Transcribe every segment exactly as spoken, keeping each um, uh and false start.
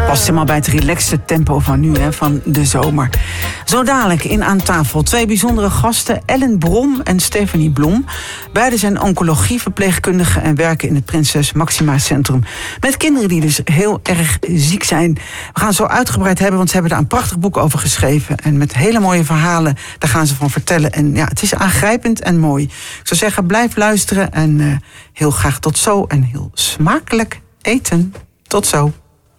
Past helemaal bij het relaxte tempo van nu, hè, van de zomer. Zo dadelijk in Aan Tafel twee bijzondere gasten, Ellen Brom en Stephanie Blom. Beide zijn oncologieverpleegkundigen en werken in het Prinses Maxima Centrum. Met kinderen die dus heel erg ziek zijn. We gaan zo uitgebreid hebben, want ze hebben daar een prachtig boek over geschreven. En met hele mooie verhalen, daar gaan ze van vertellen. En ja, het is aangrijpend en mooi. Ik zou zeggen, blijf luisteren en uh, heel graag tot zo. En heel smakelijk eten. Tot zo.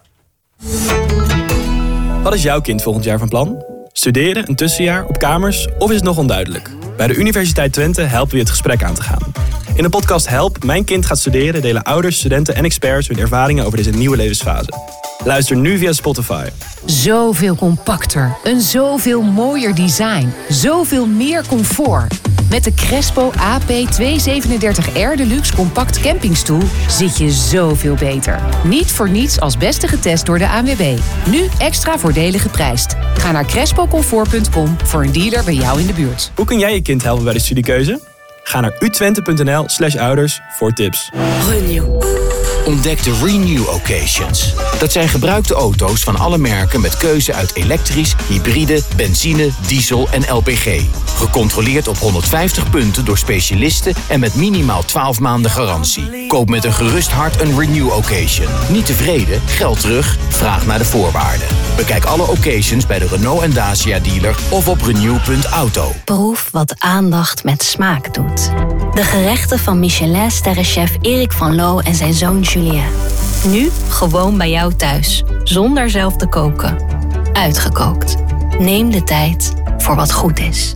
Wat is jouw kind volgend jaar van plan? Studeren, een tussenjaar, op kamers of is het nog onduidelijk? Bij de Universiteit Twente helpen we je het gesprek aan te gaan. In de podcast Help, mijn kind gaat studeren, delen ouders, studenten en experts hun ervaringen over deze nieuwe levensfase. Luister nu via Spotify. Zoveel compacter, een zoveel mooier design, zoveel meer comfort. Met de Crespo A P tweehonderdzevenendertig R Deluxe compact campingstoel zit je zoveel beter. Niet voor niets als beste getest door de A N W B. Nu extra voordelig geprijsd. Ga naar crespo comfort punt com voor een dealer bij jou in de buurt. Hoe kun jij je kind helpen bij de studiekeuze? Ga naar utwente.nl slash ouders voor tips. Renew. Ontdek de Renew Occasions. Dat zijn gebruikte auto's van alle merken met keuze uit elektrisch, hybride, benzine, diesel en L P G. Gecontroleerd op honderdvijftig punten door specialisten en met minimaal twaalf maanden garantie. Koop met een gerust hart een Renew Occasion. Niet tevreden? Geld terug? Vraag naar de voorwaarden. Bekijk alle occasions bij de Renault en Dacia dealer of op renew punt auto. Proef wat aandacht met smaak doet. De gerechten van Michelin-sterrenchef Erik van Loo en zijn zoon Julien. Nu gewoon bij jou thuis, zonder zelf te koken. Uitgekookt. Neem de tijd voor wat goed is.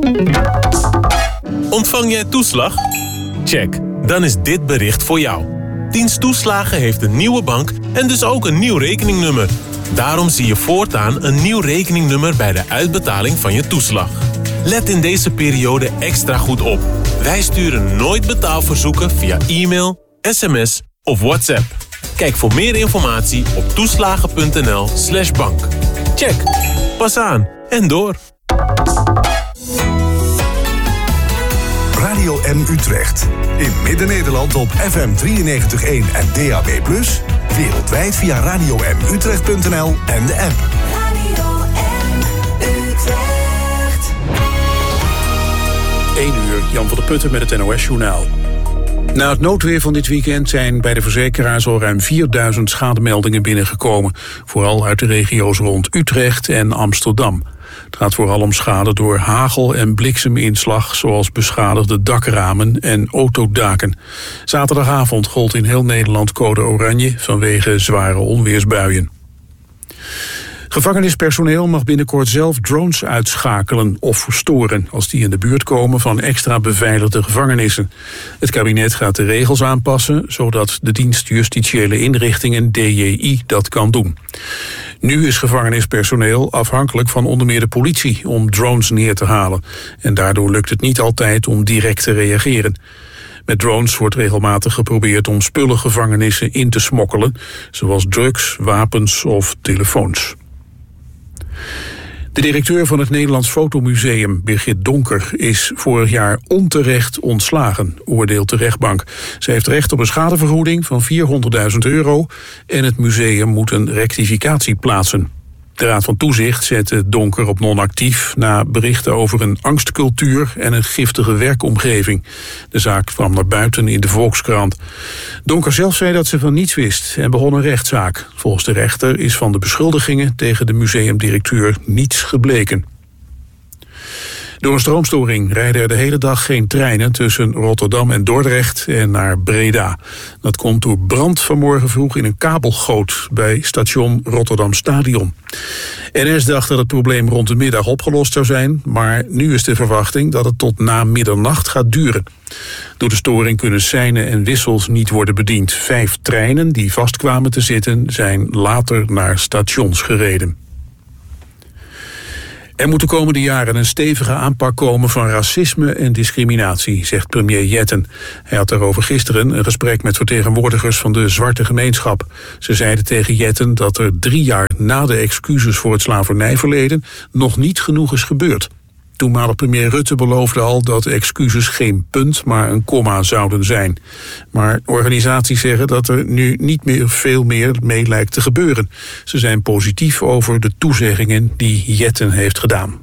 Ontvang jij toeslag? Check, dan is dit bericht voor jou. Dienst Toeslagen heeft een nieuwe bank en dus ook een nieuw rekeningnummer. Daarom zie je voortaan een nieuw rekeningnummer bij de uitbetaling van je toeslag. Let in deze periode extra goed op. Wij sturen nooit betaalverzoeken via e-mail, sms of WhatsApp. Kijk voor meer informatie op toeslagen.nl slash bank. Check. Pas aan en door. Radio M Utrecht. In Midden-Nederland op F M drieënnegentig komma één en D A B plus. Wereldwijd via radio m utrecht punt n l en de app. Radio M Utrecht. één uur, Jan van der Putten met het N O S-journaal. Na het noodweer van dit weekend zijn bij de verzekeraars al ruim vierduizend schademeldingen binnengekomen. Vooral uit de regio's rond Utrecht en Amsterdam. Het gaat vooral om schade door hagel- en blikseminslag, zoals beschadigde dakramen en autodaken. Zaterdagavond gold in heel Nederland code oranje vanwege zware onweersbuien. Gevangenispersoneel mag binnenkort zelf drones uitschakelen of verstoren als die in de buurt komen van extra beveiligde gevangenissen. Het kabinet gaat de regels aanpassen, zodat de dienst Justitiële Inrichtingen D J I dat kan doen. Nu is gevangenispersoneel afhankelijk van onder meer de politie om drones neer te halen. En daardoor lukt het niet altijd om direct te reageren. Met drones wordt regelmatig geprobeerd om spullen gevangenissen in te smokkelen, zoals drugs, wapens of telefoons. De directeur van het Nederlands Fotomuseum, Birgit Donker, is vorig jaar onterecht ontslagen, oordeelt de rechtbank. Ze heeft recht op een schadevergoeding van vierhonderdduizend euro en het museum moet een rectificatie plaatsen. De Raad van Toezicht zette Donker op non-actief na berichten over een angstcultuur en een giftige werkomgeving. De zaak kwam naar buiten in de Volkskrant. Donker zelf zei dat ze van niets wist en begon een rechtszaak. Volgens de rechter is van de beschuldigingen tegen de museumdirecteur niets gebleken. Door een stroomstoring rijden er de hele dag geen treinen tussen Rotterdam en Dordrecht en naar Breda. Dat komt door brand vanmorgen vroeg in een kabelgoot bij station Rotterdam Stadion. N S dacht dat het probleem rond de middag opgelost zou zijn, maar nu is de verwachting dat het tot na middernacht gaat duren. Door de storing kunnen seinen en wissels niet worden bediend. Vijf treinen die vastkwamen te zitten zijn later naar stations gereden. Er moet de komende jaren een stevige aanpak komen van racisme en discriminatie, zegt premier Jetten. Hij had daarover gisteren een gesprek met vertegenwoordigers van de zwarte gemeenschap. Ze zeiden tegen Jetten dat er drie jaar na de excuses voor het slavernijverleden nog niet genoeg is gebeurd. Toenmalig premier Rutte beloofde al dat excuses geen punt, maar een komma zouden zijn. Maar organisaties zeggen dat er nu niet meer veel meer mee lijkt te gebeuren. Ze zijn positief over de toezeggingen die Jetten heeft gedaan.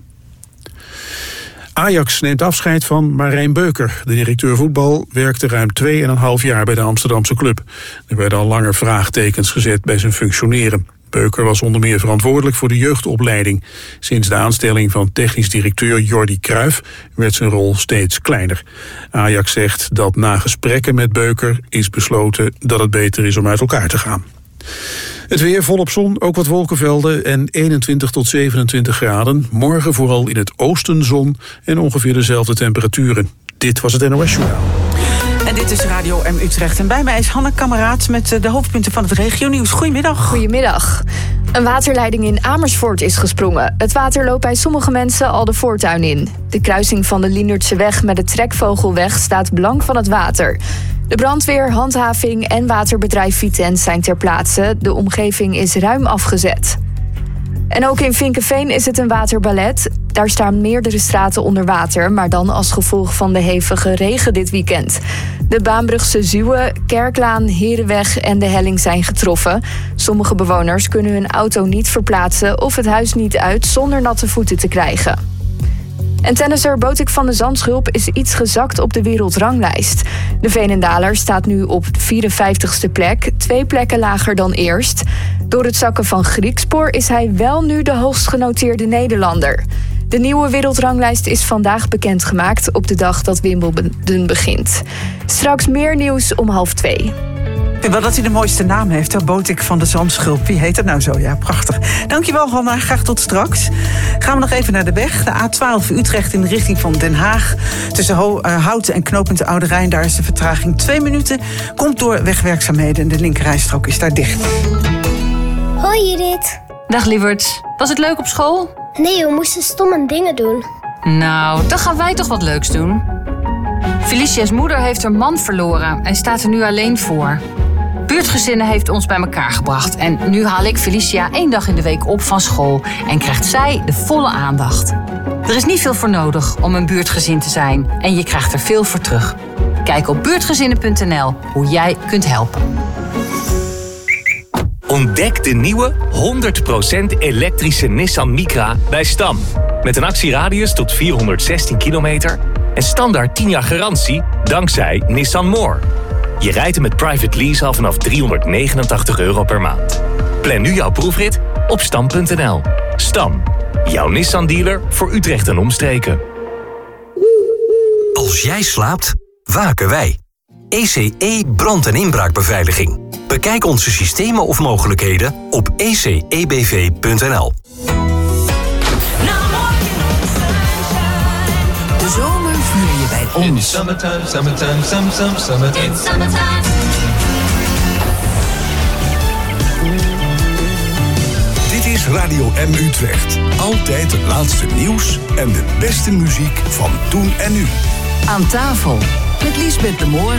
Ajax neemt afscheid van Marijn Beuker. De directeur voetbal werkte ruim twee en een half jaar bij de Amsterdamse club. Er werden al langer vraagtekens gezet bij zijn functioneren. Beuker was onder meer verantwoordelijk voor de jeugdopleiding. Sinds de aanstelling van technisch directeur Jordi Cruijff werd zijn rol steeds kleiner. Ajax zegt dat na gesprekken met Beuker is besloten dat het beter is om uit elkaar te gaan. Het weer volop zon, ook wat wolkenvelden en eenentwintig tot zevenentwintig graden. Morgen vooral in het oosten zon en ongeveer dezelfde temperaturen. Dit was het N O S Journaal. En dit is Radio M Utrecht. En bij mij is Hanne Kameraad met de hoofdpunten van het regionieuws. Goedemiddag. Goedemiddag. Een waterleiding in Amersfoort is gesprongen. Het water loopt bij sommige mensen al de voortuin in. De kruising van de Liendertseweg met de Trekvogelweg staat blank van het water. De brandweer, handhaving en waterbedrijf Vitens zijn ter plaatse. De omgeving is ruim afgezet. En ook in Vinkeveen is het een waterballet. Daar staan meerdere straten onder water, maar dan als gevolg van de hevige regen dit weekend. De Baanbrugse Zuwe, Kerklaan, Herenweg en de helling zijn getroffen. Sommige bewoners kunnen hun auto niet verplaatsen of het huis niet uit zonder natte voeten te krijgen. En tennisser Botik van de Zandschulp is iets gezakt op de wereldranglijst. De Veenendaler staat nu op de vierenvijftigste plek, twee plekken lager dan eerst. Door het zakken van Griekspoor is hij wel nu de hoogst genoteerde Nederlander. De nieuwe wereldranglijst is vandaag bekendgemaakt op de dag dat Wimbledon begint. Straks meer nieuws om half twee. Ik vind wel dat hij de mooiste naam heeft, hè? Botik van de Zandschulp. Wie heet het nou zo? Ja, prachtig. Dankjewel, Hanna. Graag tot straks. Gaan we nog even naar de weg. De A twaalf Utrecht in de richting van Den Haag. Tussen Ho- uh, Houten en knooppunt de Oude Rijn. Daar is de vertraging twee minuten. Komt door wegwerkzaamheden en de linkerrijstrook is daar dicht. Hoi Judith. Dag lieverd. Was het leuk op school? Nee, we moesten stomme dingen doen. Nou, dan gaan wij toch wat leuks doen. Felicia's moeder heeft haar man verloren en staat er nu alleen voor. Buurtgezinnen heeft ons bij elkaar gebracht. En nu haal ik Felicia één dag in de week op van school en krijgt zij de volle aandacht. Er is niet veel voor nodig om een buurtgezin te zijn en je krijgt er veel voor terug. Kijk op buurtgezinnen punt n l hoe jij kunt helpen. Ontdek de nieuwe honderd procent elektrische Nissan Micra bij Stam. Met een actieradius tot vierhonderdzestien kilometer en standaard tien jaar garantie dankzij Nissan More. Je rijdt hem met private lease al vanaf driehonderdnegenentachtig euro per maand. Plan nu jouw proefrit op stam punt n l. Stam, jouw Nissan dealer voor Utrecht en omstreken. Als jij slaapt, waken wij. E C E brand- en inbraakbeveiliging. Bekijk onze systemen of mogelijkheden op e c e b v punt n l. De zomer vier je bij ons. Summertime, summertime, some, some, summertime. It's summertime. Dit is Radio M Utrecht. Altijd het laatste nieuws en de beste muziek van toen en nu. Aan tafel met Liesbeth de Moor.